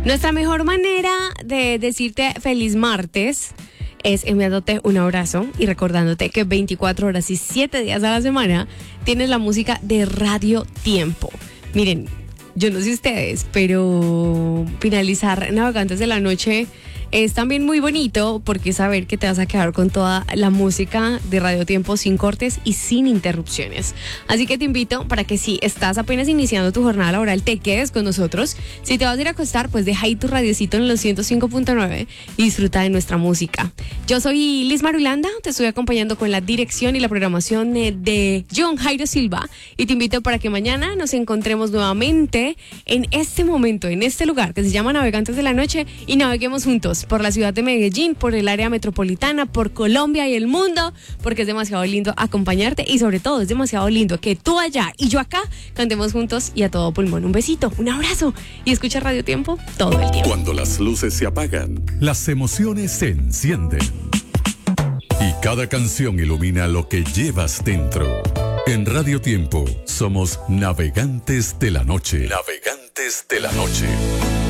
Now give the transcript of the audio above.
Nuestra mejor manera de decirte feliz martes es enviándote un abrazo y recordándote que 24 horas y 7 días a la semana tienes la música de Radio Tiempo. Miren, yo no sé ustedes, pero finalizar Navegantes de la Noche es también muy bonito porque saber que te vas a quedar con toda la música de Radio Tiempo sin cortes y sin interrupciones. Así que te invito para que si estás apenas iniciando tu jornada laboral, te quedes con nosotros. Si te vas a ir a acostar, pues deja ahí tu radiocito en los 105.9 y disfruta de nuestra música. Yo soy Liz Marulanda, te estoy acompañando con la dirección y la programación de John Jairo Silva y te invito para que mañana nos encontremos nuevamente en este momento, en este lugar que se llama Navegantes de la Noche y naveguemos juntos por la ciudad de Medellín, por el área metropolitana, por Colombia y el mundo, porque es demasiado lindo acompañarte y sobre todo es demasiado lindo que tú allá y yo acá cantemos juntos y a todo pulmón. Un besito, un abrazo y escucha Radio Tiempo todo el tiempo. Cuando las luces se apagan, las emociones se encienden y cada canción ilumina lo que llevas dentro. En Radio Tiempo somos Navegantes de la Noche. Navegantes de la Noche.